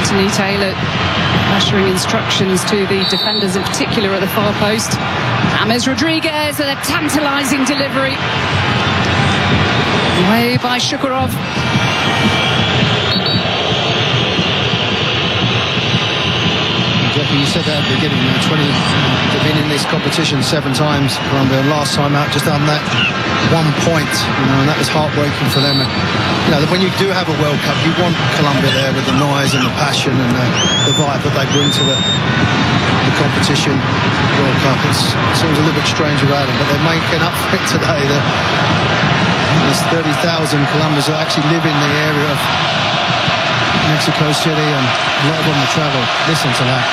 Anthony Taylor ushering instructions to the defenders, in particular at the far post. James Rodriguez, a tantalising delivery. Away by Shukurov. You said that at the beginning, they've been in this competition 7 times, Colombia. Last time out, just on that 1 point, and that was heartbreaking for them. When you do have a World Cup, you want Colombia there with the noise and the passion and the vibe that they bring to the competition. World Cup, it seems a little bit strange without them, but they're making up for it today. There's 30,000 Colombians that actually live in the area of Mexico City, and a lot of them will travel. Listen to that.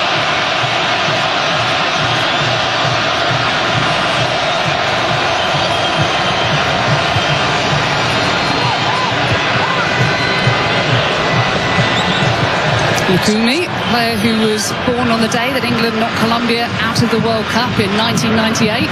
Lukumi, player who was born on the day that England knocked Colombia out of the World Cup in 1998.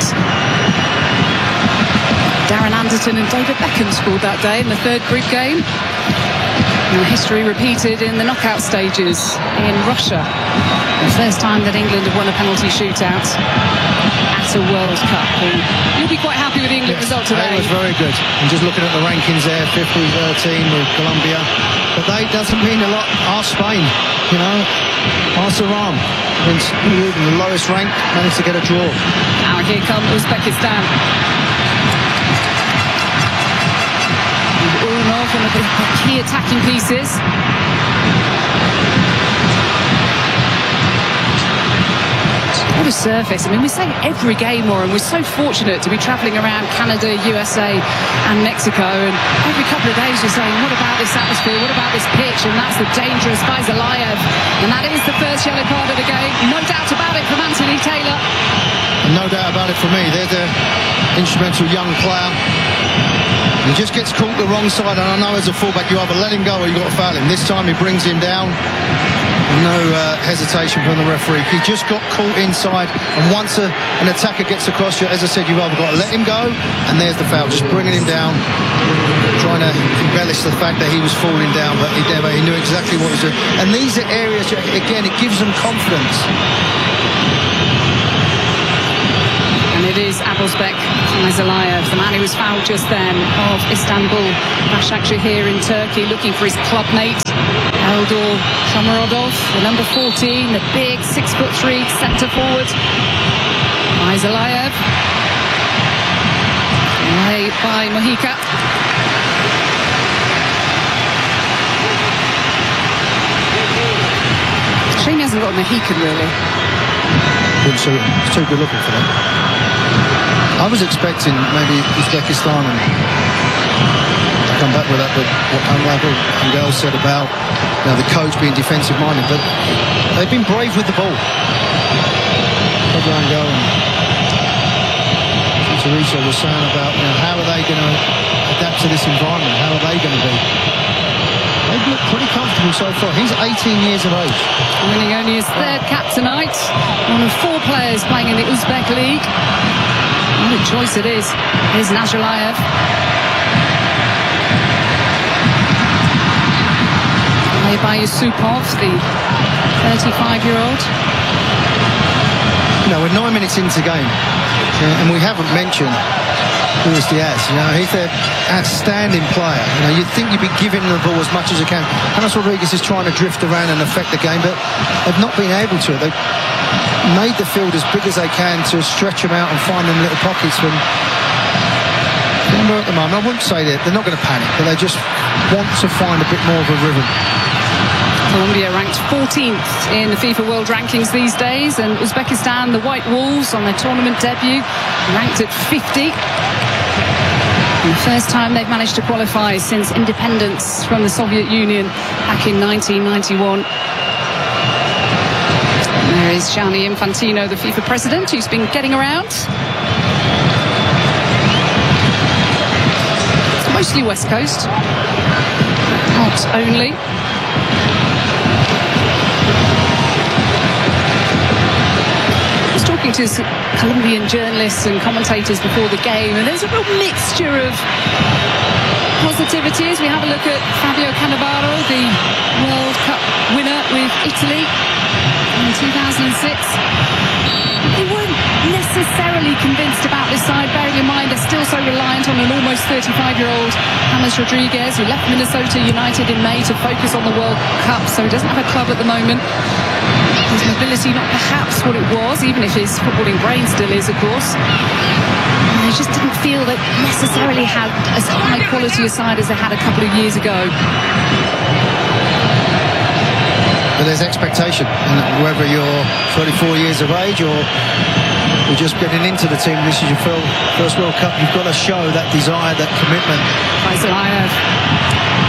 Darren Anderton and David Beckham scored that day in the 3rd group game. And history repeated in the knockout stages in Russia. The first time that England had won a penalty shootout at a World Cup. And you'll be quite happy with the England result today. It was very good. And just looking at the rankings there, 50-13 with Colombia. But that doesn't mean a lot. Ask Spain, ask Iran. The lowest rank managed to get a draw. Now here comes Uzbekistan. Urunov, one of the key attacking pieces. What a surface. I mean, we say every game, Warren, we're so fortunate to be travelling around Canada, USA and Mexico, and every couple of days we're saying, what about this atmosphere, what about this pitch? And that's the dangerous Faizalayev, and that is the first yellow card of the game. No doubt about it from Anthony Taylor. And no doubt about it for me. They're the instrumental young player. He just gets caught the wrong side, and I know as a fullback you either let him go or you've got to foul him. This time he brings him down. No hesitation from the referee. He just got caught inside, and once an attacker gets across you, as I said, you've either got to let him go, and there's the foul, just bringing him down, trying to embellish the fact that he was falling down, but he knew exactly what he was doing. And these are areas, again, it gives them confidence. And it is Abuzbek Faizalayev, the man who was fouled just then, of Istanbul Başakşehir in Turkey, looking for his club mate Eldor Shomurodov, the number 14, the big 6'3" centre forward. Faizalayev, away by Mojica. Shame he hasn't got a Mohican, really. It's too good looking for that. I was expecting maybe Uzbekistan and come back with that, but what Angel said about the coach being defensive minded, but they've been brave with the ball. Angel and Teresa was saying about how are they going to adapt to this environment? How are they going to be? They've looked pretty comfortable so far. He's 18 years of age. Winning only his 3rd cap tonight. One of 4 players playing in the Uzbek League. What a choice it is. Here's Nazarbayev. Played by Yusupov, the 35-year-old. We're 9 minutes into the game, and we haven't mentioned Luis Diaz. He's an outstanding player. You'd think you'd be giving the ball as much as you can. James Rodriguez is trying to drift around and affect the game, but they've not been able to. They've made the field as big as they can to stretch them out and find them little pockets from at the moment. I wouldn't say they're not going to panic, but they just want to find a bit more of a rhythm. Colombia ranked 14th in the FIFA World Rankings these days, and Uzbekistan, the White Wolves, on their tournament debut, ranked at 50. And the first time they've managed to qualify since independence from the Soviet Union back in 1991. And there is Gianni Infantino, the FIFA president, who's been getting around. It's mostly West Coast, not only. Talking to Colombian journalists and commentators before the game, and there's a real mixture of positivity as we have a look at Fabio Cannavaro, the World Cup winner, Italy in 2006. They weren't necessarily convinced about this side, bearing in mind they're still so reliant on an almost 35-year-old James Rodriguez, who left Minnesota United in May to focus on the World Cup, so he doesn't have a club at the moment. His mobility not perhaps what it was, even if his footballing brain still is, of course. And they just didn't feel that necessarily had as high quality a side as they had a couple of years ago. But there's expectation, and whether you're 34 years of age or you're just getting into the team, this is your first World Cup, you've got to show that desire, that commitment. Faisal Ayab.